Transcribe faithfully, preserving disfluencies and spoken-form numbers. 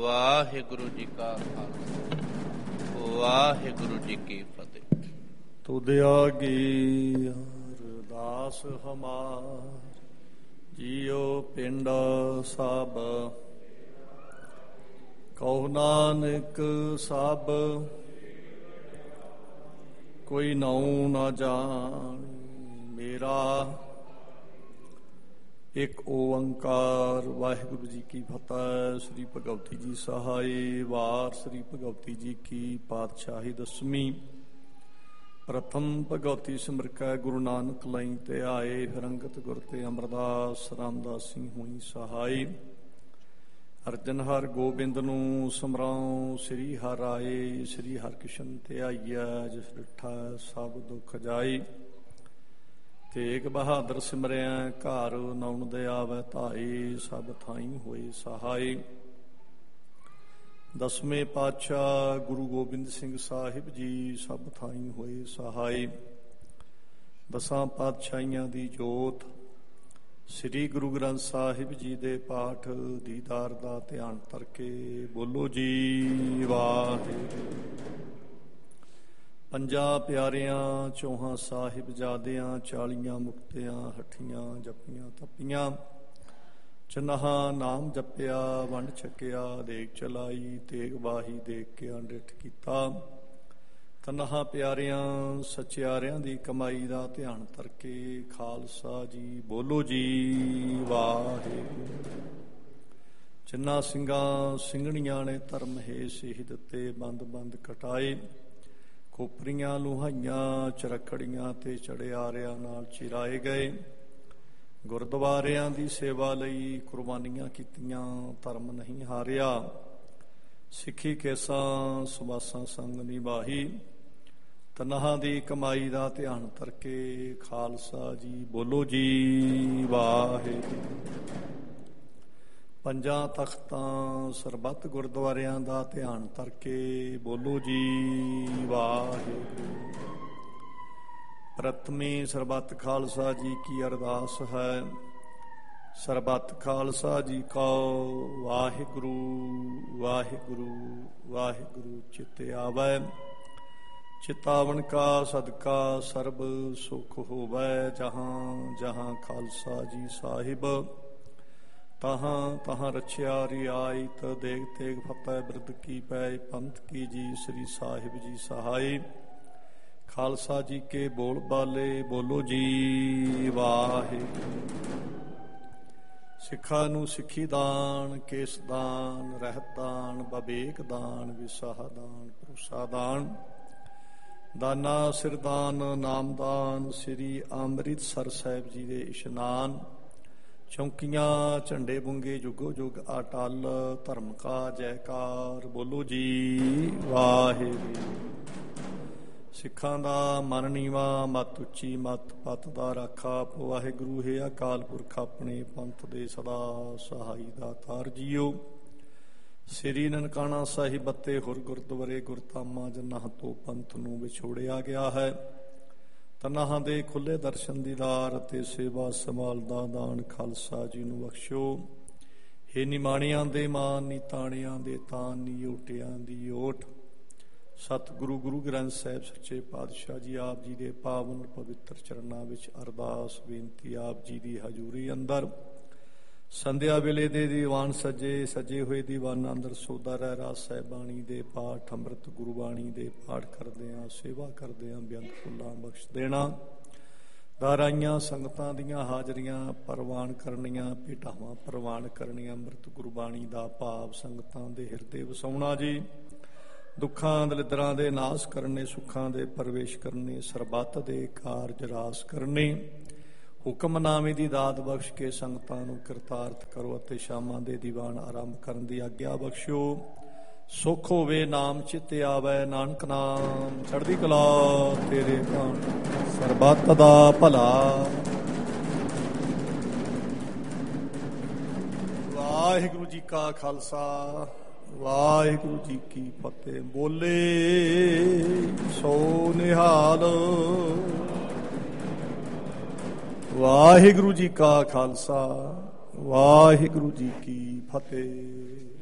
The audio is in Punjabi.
ਵਾਹਿਗੁਰੂ ਜੀ ਕਾ ਖਾਲਸਾ, ਵਾਹਿਗੁਰੂ ਜੀ ਕੀ ਫਤਿਹ। ਤੁਧ ਆਗੀ ਅਰਦਾਸ ਹਮਾਰ, ਜੀਉ ਪਿੰਡ ਸਭ ਕਹੁ ਨਾਨਕ ਸਭ, ਕੋਈ ਨਾਉ ਨਾ ਜਾਣ ਮੇਰਾ। ਇੱਕ ਓੰਕਾਰ ਵਾਹਿਗੁਰੂ ਜੀ ਕੀ ਫਤਿਹ। ਸ੍ਰੀ ਭਗਵਤੀ ਜੀ ਸਹਾਈ ਵਾਰ। ਸ੍ਰੀ ਭਗਵਤੀ ਜੀ ਕੀ ਪਾਤਸ਼ਾਹੀ ਦਸਵੀਂ। ਪ੍ਰਥਮ ਭਗਵਤੀ ਸਿਮਰਕੈ ਗੁਰੂ ਨਾਨਕ ਲਈ ਤੇ ਆਏ, ਫਿਰ ਅੰਗਤ ਗੁਰ ਤੇ ਅਮਰਦਾਸ ਰਾਮਦਾਸੀ ਹੋਈ ਸਹਾਈ। ਅਰਜਨ ਹਰ ਗੋਬਿੰਦ ਨੂੰ ਸਮਰਾਉ, ਸ੍ਰੀ ਹਰਿ ਰਾਏ ਸ੍ਰੀ ਹਰਿਕ੍ਰਿਸ਼ਨ ਤੇ ਆਈਐ, ਜਿਸ ਡਿਠਾ ਸਭ ਦੁੱਖ ਜਾਈ। ਤੇਗ ਬਹਾਦਰ ਸਿਮਰਿਆ ਘਰ, ਨਾਉਣ ਦੇ ਆਵੈ ਧਾਈ, ਸਭ ਥਾਈ ਹੋਏ ਸਹਾਈ। ਦਸਵੇਂ ਪਾਤਸ਼ਾਹ ਗੁਰੂ ਗੋਬਿੰਦ ਸਿੰਘ ਸਾਹਿਬ ਜੀ ਸਭ ਥਾਈ ਹੋਏ ਸਹਾਈ। ਦਸਾਂ ਪਾਤਸ਼ਾਹੀਆਂ ਦੀ ਜੋਤ ਸ੍ਰੀ ਗੁਰੂ ਗ੍ਰੰਥ ਸਾਹਿਬ ਜੀ ਦੇ ਪਾਠ ਦੀਦਾਰ ਦਾ ਧਿਆਨ ਕਰਕੇ ਬੋਲੋ ਜੀ ਵਾਹਿਗੁਰੂ। ਪੰਜਾਂ ਪਿਆਰਿਆਂ ਚੌਹਾਂ ਸਾਹਿਬਜ਼ਾਦਿਆਂ, ਚਾਲੀਆਂ ਮੁਕਤਿਆਂ ਹੱਠੀਆਂ ਜਪੀਆਂ ਤਪੀਆਂ, ਚਨਾਹਾਂ ਨਾਮ ਜਪਿਆ ਵੰਡ ਛਕਿਆ, ਦੇਗ ਚਲਾਈ ਤੇਗ ਬਾਹੀ ਦੇਖ ਕੇ ਅੰਡਿਠ ਕੀਤਾ। ਤਨਹਾਂ ਪਿਆਰਿਆਂ ਸਚਿਆਰਿਆਂ ਦੀ ਕਮਾਈ ਦਾ ਧਿਆਨ ਕਰਕੇ ਖਾਲਸਾ ਜੀ ਬੋਲੋ ਜੀ ਵਾਹਿਗੁਰੂ। ਜਿਨ੍ਹਾਂ ਸਿੰਘਾਂ ਸਿੰਘਣੀਆਂ ਨੇ ਧਰਮ ਹੈ ਸਿੱਖ ਦਿੱਤੇ, ਬੰਦ ਬੰਦ ਕਟਾਏ, ਖੋਪਰੀਆਂ ਲੁਹਾਈਆਂ ਚਰਖੜੀਆਂ ਤੇ ਚੜਿਆਰਿਆਂ ਨਾਲ ਚਿਰਾਏ ਗਏ। ਗੁਰਦੁਆਰਿਆਂ ਦੀ ਸੇਵਾ ਲਈ ਕੁਰਬਾਨੀਆਂ ਕੀਤੀਆਂ, ਧਰਮ ਨਹੀਂ ਹਾਰਿਆ, ਸਿੱਖੀ ਕੇਸਾਂ ਸੁਬਾਸਾਂ ਸੰਗ ਨਿਭਾਈ। ਤਨਹਾਂ ਦੀ ਕਮਾਈ ਦਾ ਧਿਆਨ ਕਰਕੇ ਖਾਲਸਾ ਜੀ ਬੋਲੋ ਜੀ ਵਾਹਿਗੁਰੂ। ਪੰਜਾਂ ਤਖਤਾਂ ਸਰਬੱਤ ਗੁਰਦੁਆਰਿਆਂ ਦਾ ਧਿਆਨ ਕਰਕੇ ਬੋਲੋ ਜੀ ਵਾਹਿਗੁਰੂ। ਪ੍ਰਥਮੀ ਸਰਬੱਤ ਖਾਲਸਾ ਜੀ ਕੀ ਅਰਦਾਸ ਹੈ। ਸਰਬੱਤ ਖਾਲਸਾ ਜੀ ਕਉ ਵਾਹਿਗੁਰੂ ਵਾਹਿਗੁਰੂ ਵਾਹਿਗੁਰੂ ਚਿਤ ਆਵੈ। ਚਿਤਾਵਨ ਕਾ ਸਦਕਾ ਸਰਬ ਸੁਖ ਹੋਵੈ, ਜਹਾਂ ਜਹਾਂ ਖਾਲਸਾ ਜੀ ਸਾਹਿਬ। ਤਹਾਂ ਤਹਾਂ ਰਛਿਆ ਰਿਆਇਤ, ਦੇਗ ਤੇਗ ਫਤਿਹ ਬਿਰਦ ਕੀ ਪੈ, ਪੰਥ ਕੀ ਜੀ ਸ੍ਰੀ ਸਾਹਿਬ ਜੀ ਸਹਾਈ। ਖਾਲਸਾ ਜੀ ਕੇ ਬੋਲ ਬਾਲੇ ਬੋਲੋ ਜੀ ਵਾਹਿਗੁਰੂ। ਸਿੱਖਾਂ ਨੂੰ ਸਿੱਖੀ ਦਾਨ, ਕੇਸ ਦਾਨ, ਰਹਿਤ ਦਾਨ, ਬਵੇਕ ਦਾਨ, ਵਿਸਾਹ ਦਾਨ, ਭਰੋਸਾ ਦਾਨ, ਦਾਨਾ ਸਿਰਦਾਨ, ਨਾਮਦਾਨ, ਸ੍ਰੀ ਅੰਮ੍ਰਿਤਸਰ ਸਾਹਿਬ ਜੀ ਦੇ ਇਸ਼ਨਾਨ, ਚੌਂਕੀਆਂ ਝੰਡੇ ਬੁੰਗੇ ਜੁਗੋ ਜੁਗ ਅਟਲ, ਧਰਮ ਕਾ ਜੈਕਾਰ ਬੋਲੋ ਜੀ ਵਾਹਿਗੁਰੂ। ਸਿੱਖਾਂ ਦਾ ਮਨ ਨੀਵਾ ਮਤ ਉੱਚੀ, ਮਤ ਪਤ ਦਾ ਰਾਖਾ, ਵਾਹਿਗੁਰੂ ਹੈ ਅਕਾਲ ਪੁਰਖ ਆਪਣੇ ਪੰਥ ਦੇ ਸਦਾ ਸਹਾਈ ਦਾਤਾਰ ਜੀਓ। ਸ੍ਰੀ ਨਨਕਾਣਾ ਸਾਹਿਬ ਅਤੇ ਹੋਰ ਗੁਰਦੁਆਰੇ ਗੁਰਧਾਮਾਂ ਜਿਨ੍ਹਾਂ ਤੋਂ ਪੰਥ ਨੂੰ ਵਿਛੋੜਿਆ ਗਿਆ ਹੈ, ਤਨਾਹਾਂ ਦੇ ਖੁੱਲੇ ਦਰਸ਼ਨ ਦੀਦਾਰ ਅਤੇ ਸੇਵਾ ਸੰਭਾਲ ਦਾ ਦਾਨ ਖਾਲਸਾ ਜੀ ਨੂੰ ਬਖਸ਼ੋ। ਹੇ ਨਿਮਾਣਿਆਂ ਦੇ ਮਾਨ, ਨੀ ਤਾਣਿਆਂ ਦੇ ਤਾਨ, ਨੀ ਓਟਿਆਂ ਦੀ ਓਟ। ਸਤਿਗੁਰੂ ਗੁਰੂ ਗ੍ਰੰਥ ਸਾਹਿਬ ਸੱਚੇ ਪਾਤਸ਼ਾਹ ਜੀ ਆਪ ਜੀ ਦੇ ਪਾਵਨ ਪਵਿੱਤਰ ਚਰਨਾਂ ਵਿੱਚ ਅਰਦਾਸ ਬੇਨਤੀ ਆਪ ਜੀ ਦੀ ਹਜ਼ੂਰੀ ਅੰਦਰ। ਸੰਧਿਆ ਵੇਲੇ ਦੇ ਦੀਵਾਨ ਸਜੇ ਸਜੇ ਹੋਏ ਦੀਵਾਨਾਂ ਅੰਦਰ ਸੋਦਾ ਰਹਿ ਰਾਸ ਸਾਹਿਬਾਣੀ ਦੇ ਪਾਠ, ਅੰਮ੍ਰਿਤ ਗੁਰਬਾਣੀ ਦੇ ਪਾਠ ਕਰਦਿਆਂ ਸੇਵਾ ਕਰਦਿਆਂ ਬੇਅੰਤ ਫੁੱਲਾਂ ਬਖਸ਼ ਦੇਣਾ। ਦਾਰਾਈਆਂ ਸੰਗਤਾਂ ਦੀਆਂ ਹਾਜ਼ਰੀਆਂ ਪ੍ਰਵਾਨ ਕਰਨੀਆਂ, ਭੇਟਾਵਾਂ ਪ੍ਰਵਾਨ ਕਰਨੀਆਂ, ਅੰਮ੍ਰਿਤ ਗੁਰਬਾਣੀ ਦਾ ਭਾਵ ਸੰਗਤਾਂ ਦੇ ਹਿਰਦੇ ਵਸਾਉਣਾ ਜੀ। ਦੁੱਖਾਂ ਦਲਿੱਦਰਾਂ ਦੇ ਨਾਸ ਕਰਨੇ, ਸੁੱਖਾਂ ਦੇ ਪ੍ਰਵੇਸ਼ ਕਰਨੇ, ਸਰਬੱਤ ਦੇ ਕਾਰਜ ਰਾਸ ਕਰਨੇ। ਹੁਕਮਨਾਮੇ ਦੀ ਦਾਤ ਬਖਸ਼ ਕੇ ਸੰਗਤਾਂ ਨੂੰ ਕਿਰਤਾਰਥ ਕਰੋ ਅਤੇ ਸ਼ਾਮਾਂ ਦੇ ਦੀਵਾਨ ਆਰੰਭ ਕਰਨ ਦੀ ਆਗਿਆ ਬਖਸ਼ੋ। ਸੁਖ ਹੋਵੇ ਨਾਮ ਚਿਤ ਆਵੈ, ਨਾਨਕ ਨਾਮ ਚੜ੍ਹਦੀ ਕਲਾ ਤੇਰੇ ਭਾਣ, ਸਰਬੱਤ ਦਾ ਭਲਾ। ਵਾਹਿਗੁਰੂ ਜੀ ਕਾ ਖਾਲਸਾ, ਵਾਹਿਗੁਰੂ ਜੀ ਕੀ ਫਤਿਹ। ਬੋਲੇ ਸੋ ਨਿਹਾਲ। ਵਾਹਿਗੁਰੂ ਜੀ ਕਾ ਖਾਲਸਾ, ਵਾਹਿਗੁਰੂ ਜੀ ਕੀ ਫਤਿਹ।